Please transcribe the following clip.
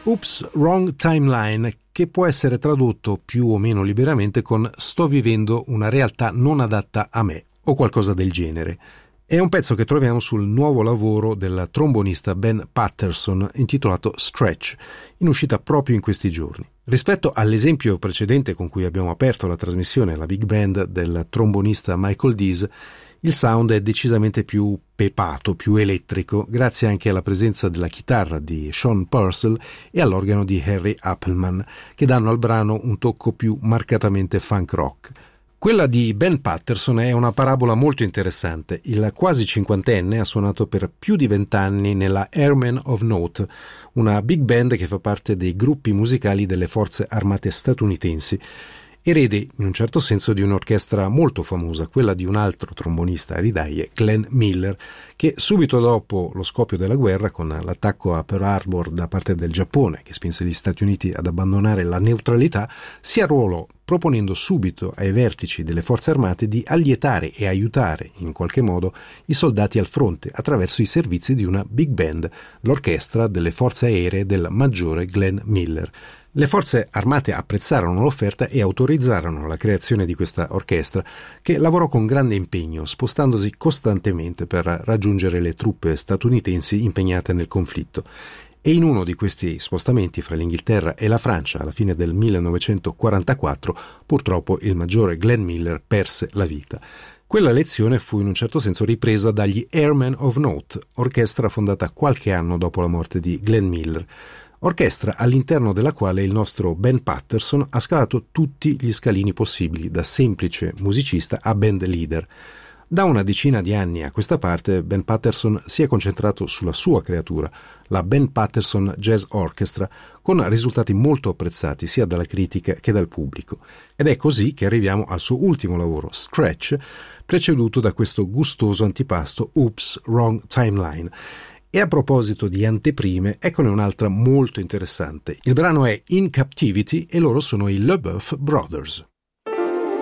Oops, Wrong Timeline, che può essere tradotto più o meno liberamente con "sto vivendo una realtà non adatta a me" o qualcosa del genere. È un pezzo che troviamo sul nuovo lavoro del trombonista Ben Patterson intitolato Stretch, in uscita proprio in questi giorni. Rispetto all'esempio precedente con cui abbiamo aperto la trasmissione, la big band del trombonista Michael Dees, il sound è decisamente più pepato, più elettrico, grazie anche alla presenza della chitarra di Sean Purcell e all'organo di Harry Appelman, che danno al brano un tocco più marcatamente funk rock. Quella di Ben Patterson è una parabola molto interessante. Il quasi cinquantenne ha suonato per più di 20 anni nella Airmen of Note, una big band che fa parte dei gruppi musicali delle forze armate statunitensi, erede in un certo senso di un'orchestra molto famosa, quella di un altro trombonista eridaie, Glenn Miller, che subito dopo lo scoppio della guerra, con l'attacco a Pearl Harbor da parte del Giappone, che spinse gli Stati Uniti ad abbandonare la neutralità, si arruolò proponendo subito ai vertici delle forze armate di allietare e aiutare in qualche modo i soldati al fronte attraverso i servizi di una big band, l'orchestra delle forze aeree del maggiore Glenn Miller. Le forze armate apprezzarono l'offerta e autorizzarono la creazione di questa orchestra, che lavorò con grande impegno, spostandosi costantemente per raggiungere le truppe statunitensi impegnate nel conflitto. E in uno di questi spostamenti fra l'Inghilterra e la Francia alla fine del 1944, purtroppo il maggiore Glenn Miller perse la vita. Quella lezione fu in un certo senso ripresa dagli Airmen of Note, orchestra fondata qualche anno dopo la morte di Glenn Miller. Orchestra all'interno della quale il nostro Ben Patterson ha scalato tutti gli scalini possibili, da semplice musicista a band leader. Da una decina di anni a questa parte Ben Patterson si è concentrato sulla sua creatura, la Ben Patterson Jazz Orchestra, con risultati molto apprezzati sia dalla critica che dal pubblico. Ed è così che arriviamo al suo ultimo lavoro, Stretch, preceduto da questo gustoso antipasto Oops, Wrong Timeline. E a proposito di anteprime, eccone un'altra molto interessante. Il brano è In Captivity e loro sono i LeBoeuf Brothers.